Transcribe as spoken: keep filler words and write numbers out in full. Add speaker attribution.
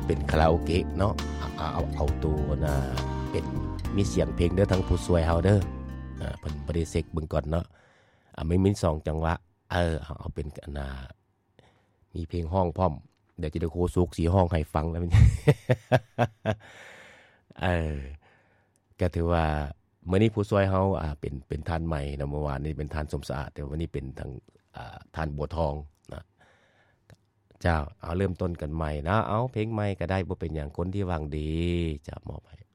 Speaker 1: เป็นคาราโอเกะเนาะเอาเอาเอาตัวน่ะเป็นมีเสียงเพลงเด้อทั้งผู้ช่วยเฮาเด้ออ่าเพิ่นบ่ได้เช็คเบิ่งก่อนเนาะอ่าไม่มีสองจังหวะเออเอาเอาเป็นอันน่ะมีเพลงห้องพร้อมเดี๋ยวจะได้โคสุกสีห้องให้ฟังแล้วมัน เออก็ถือว่ามื้อนี้ผู้ช่วยเฮาอ่าเป็นเป็นท่านใหม่นะเมื่อวานนี้เป็นท่านสมสะอาดแต่วันนี้เป็นทางอ่าท่านบัวทองนะเจ้าเอาเริ่มต้นกันใหม่นะเอาเพลงใหม่ก็ได้บ่เป็นหยังคนที่หวังดีจะมอบให้